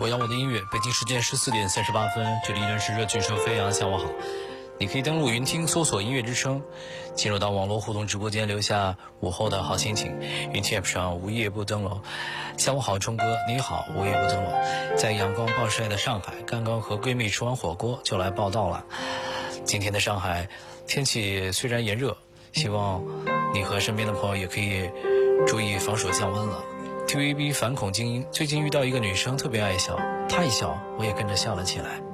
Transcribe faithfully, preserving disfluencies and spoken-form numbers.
我要我的音乐，北京时间十四点三十八分，这里依然是热剧社飞扬，下午好。你可以登录云听搜索音乐之声，进入到网络互动直播间，留下午后的好心情。云听 App 上无夜不登楼，下午好，冲哥，你好，无夜不登楼。在阳光暴晒的上海，刚刚和闺蜜吃完火锅就来报道了。今天的上海天气虽然炎热，希望你和身边的朋友也可以注意防暑降温了。T V B 反恐精英最近遇到一个女生特别爱笑，她一笑我也跟着笑了起来。